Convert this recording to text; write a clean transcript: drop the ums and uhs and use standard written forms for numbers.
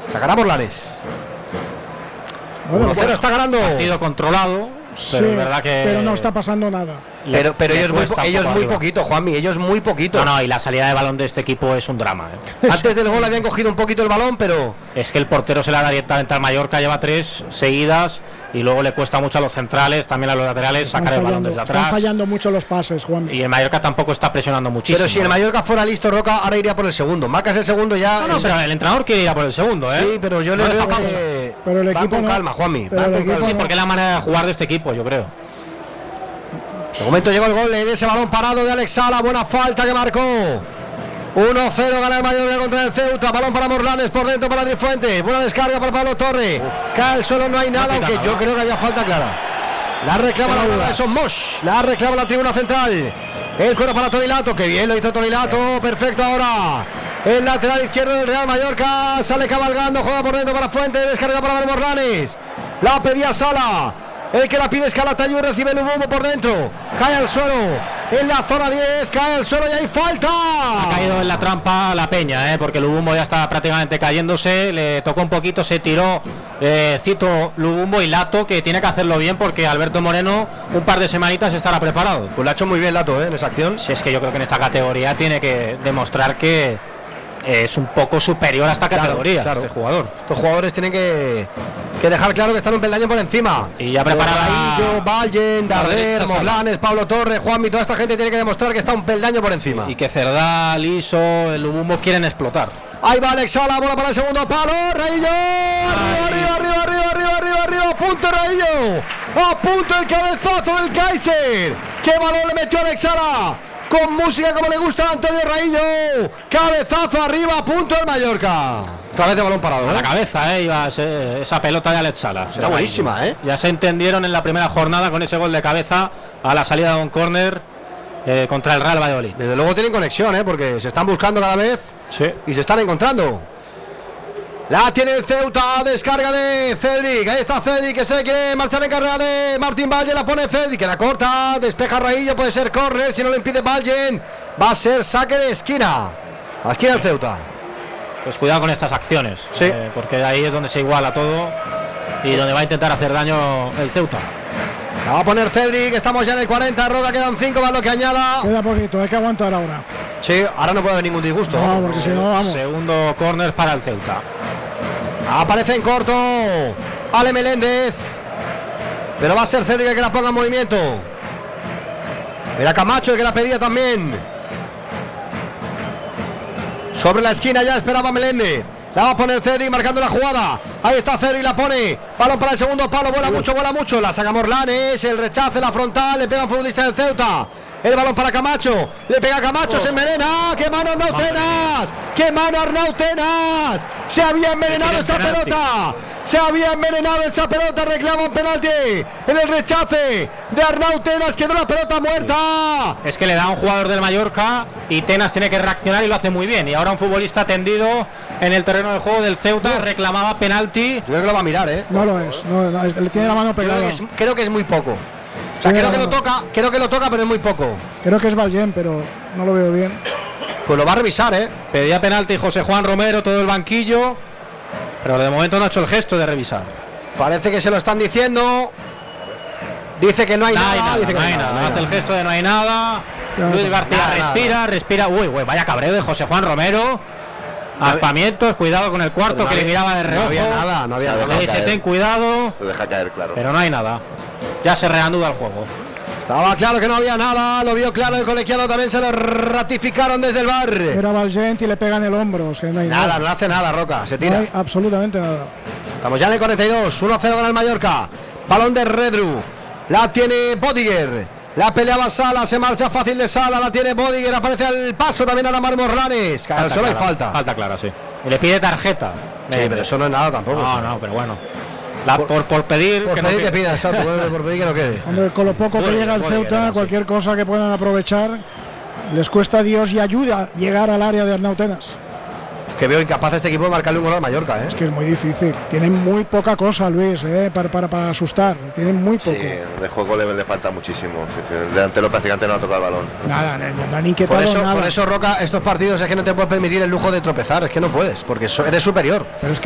Sacará Morlanes. Bueno, 1-0 está ganando. Partido controlado, sí, pero es verdad que pero no está pasando nada. Pero ellos muy poquito, Juanmi, ellos muy poquito. No, y la salida de balón de este equipo es un drama. Antes del gol habían cogido un poquito el balón, pero es que el portero se la da directamente al Mallorca, lleva 3 seguidas y luego le cuesta mucho a los centrales, también a los laterales sacar el balón desde atrás. Están fallando mucho los pases, Juanmi. Y el Mallorca tampoco está presionando muchísimo. Pero si el Mallorca fuera listo, Roca, ahora iría por el segundo. Marcas el segundo ya. No, pero el entrenador quiere ir a por el segundo, ¿eh? Sí, pero yo le veo que pero el equipo con no, calma, Juanmi. pero el equipo Sí, no. porque es la manera de jugar de este equipo, yo creo. De momento llegó el gol en ese balón parado de Alex Sala. Buena falta que marcó. 1-0 gana el Mallorca contra el Ceuta. Balón para Morlanes, por dentro para Trifuentes. Buena descarga para Pablo Torre. Cae al suelo, no hay nada, aunque yo creo que había falta clara. La reclama la bola de Son Mosh. La reclama la tribuna central. El coro para Tonilato. Que bien lo hizo Tonilato. Perfecto ahora. El lateral izquierdo del Real Mallorca. Sale cabalgando. Juega por dentro para Fuentes. Descarga para Morlanes. La pedía Sala. El que la pide es Calatayud, recibe el humo por dentro, cae al suelo, en la zona 10, cae al suelo y hay falta. Ha caído en la trampa la Peña, porque Lubumbo ya estaba prácticamente cayéndose, le tocó un poquito, se tiró Cito, Lubumbo y Lato, que tiene que hacerlo bien porque Alberto Moreno un par de semanitas estará preparado. Pues lo ha hecho muy bien Lato, en esa acción. Si es que yo creo que en esta categoría tiene que demostrar que es un poco superior a esta categoría, claro. Este jugador. Estos jugadores tienen que dejar claro que están un peldaño por encima. Y ya preparada Raillo, Vallen, Darder, Morlanes, Pablo Torres, Juanmi, toda esta gente tiene que demostrar que está un peldaño por encima. Y que Cerdá, Liso, el Lubumbo quieren explotar. Ahí va Alex Sala, bola para el segundo palo, Raillo, arriba, a punto Raillo, a punto el cabezazo del Kaiser. ¿Qué balón le metió Alex Sala? Con música como le gusta a Antonio Raillo. Cabezazo arriba, a punto el Mallorca. Otra vez de balón parado, A la cabeza, iba esa pelota de Alex Sala. Será buenísima, Ya se entendieron en la primera jornada con ese gol de cabeza a la salida de un córner contra el Real Valladolid. Desde luego tienen conexión, porque se están buscando cada vez y se están encontrando. La tiene el Ceuta, descarga de Cedric. Ahí está Cedric, que se quiere marchar en carrera de Martín Valle. La pone Cedric, queda corta, despeja Raillo, puede ser córner. Si no lo impide Vallen, va a ser saque de esquina. A esquina del Ceuta. Pues cuidado con estas acciones, porque ahí es donde se iguala todo y donde va a intentar hacer daño el Ceuta. La va a poner Cedric, estamos ya en el 40, Roca, quedan 5 más lo que añada. Queda poquito, hay que aguantar ahora. Sí, ahora no puede haber ningún disgusto. No, porque si no, vamos. Segundo córner para el Ceuta. Aparece en corto Ale Meléndez, pero va a ser Cedric el que la ponga en movimiento. Era Camacho el que la pedía también. Sobre la esquina ya esperaba Meléndez. La va a poner Cedric marcando la jugada. Ahí está Cedric, la pone. Balón para el segundo palo, vuela mucho. La saca Morlanes, el rechace, la frontal. Le pega un futbolista del Ceuta. El balón para Camacho. Le pega Camacho, se envenena. ¡Qué mano Arnautenas! ¡Qué mano Arnautenas! Se había envenenado esa pelota. Reclama un penalti. En el rechace de Arnautenas quedó la pelota muerta. Es que le da a un jugador del Mallorca y Tenas tiene que reaccionar y lo hace muy bien. Y ahora un futbolista tendido en el terreno de juego del Ceuta reclamaba penalti. Yo creo que lo va a mirar, No lo es, le tiene la mano pegada. Creo que es muy poco. O sea, creo que lo toca, pero es muy poco. Creo que es Vallen, pero no lo veo bien. Pues lo va a revisar, Pedía penalti José Juan Romero, todo el banquillo, pero de momento no ha hecho el gesto de revisar. Parece que se lo están diciendo. Dice que no hay nada. Hace el gesto de no hay nada. Luis García respira. Uy, vaya cabreo de José Juan Romero. Aspamientos, cuidado con el cuarto que le miraba de reojo. No había nada. Le dice, ten cuidado. Se deja caer, claro. Pero no hay nada. Ya se reanuda el juego. Estaba claro que no había nada. Lo vio claro el colegiado, también se lo ratificaron desde el bar. Era Vallen y le pega en el hombro. Es que no hay nada. No hace nada, Roca. Se tira. No hay absolutamente nada. Estamos ya en el 42. 1-0 gana el Mallorca. Balón de Redru. La tiene Bodiger. La peleaba Sala, se marcha fácil de Sala, la tiene Bodiger, aparece al paso también a Mar Morlanes. Solo hay falta. Falta clara, sí. Y le pide tarjeta. Sí, pero eso no es nada tampoco. No, pero bueno. Por pedir. Por pedir que pida, exacto. Por pedir que no quede. Hombre, con lo poco que llega el Ceuta, cualquier cosa que puedan aprovechar, les cuesta Dios y ayuda llegar al área de Arnautenas. Que veo incapaz este equipo de marcarle un gol al Mallorca, Es que es muy difícil. Tienen muy poca cosa, Luis, para asustar. Tienen muy poco. Sí, de juego le falta muchísimo. El delantero prácticamente no ha tocado el balón. Nada, no han inquietado nada. Por eso, Roca, estos partidos es que no te puedes permitir el lujo de tropezar. Es que no puedes, porque eres superior. Pero es que